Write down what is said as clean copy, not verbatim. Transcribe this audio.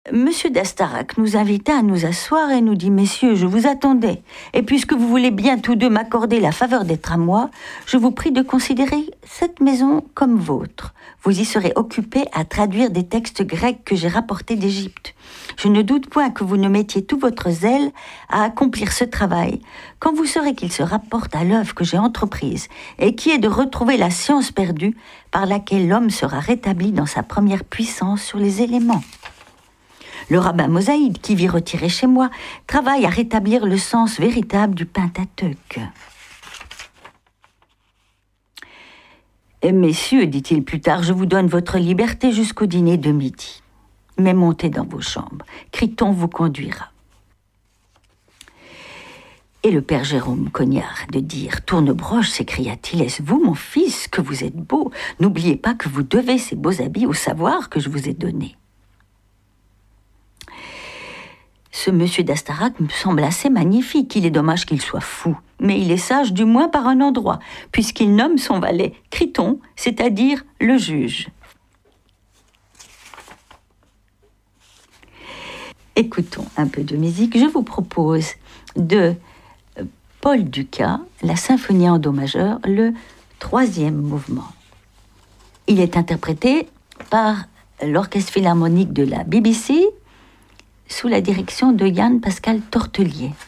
Monsieur d'Astarac nous invita à nous asseoir et nous dit « Messieurs, je vous attendais. Et puisque vous voulez bien tous deux m'accorder la faveur d'être à moi, je vous prie de considérer cette maison comme vôtre. Vous y serez occupés à traduire des textes grecs que j'ai rapportés d'Égypte. Je ne doute point que vous ne mettiez tout votre zèle à accomplir ce travail. Quand vous saurez qu'il se rapporte à l'œuvre que j'ai entreprise et qui est de retrouver la science perdue par laquelle l'homme sera rétabli dans sa première puissance sur les éléments. Le rabbin Mosaïde, qui vit retirer chez moi, travaille à rétablir le sens véritable du Pentateuque. Et messieurs, dit-il plus tard, je vous donne votre liberté jusqu'au dîner de midi. Mais montez dans vos chambres. Criton vous conduira. Et le père Jérôme Cognard de dire « Tournebroche, s'écria-t-il, est-ce vous, mon fils, que vous êtes beau? N'oubliez pas que vous devez ces beaux habits au savoir que je vous ai donné. » Ce monsieur d'Astarac me semble assez magnifique. Il est dommage qu'il soit fou, mais il est sage du moins par un endroit, puisqu'il nomme son valet Criton, c'est-à-dire le juge. Écoutons un peu de musique. Je vous propose de Paul Dukas, la symphonie en do majeur, le 3e mouvement. Il est interprété par l'Orchestre philharmonique de la BBC, sous la direction de Yann Pascal Tortelier.